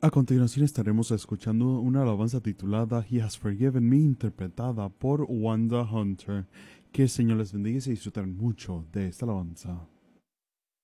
A continuación estaremos escuchando una alabanza titulada He Has Forgiven Me, interpretada por Wanda Hunter. Que el Señor les bendiga y se disfruten mucho de esta alabanza.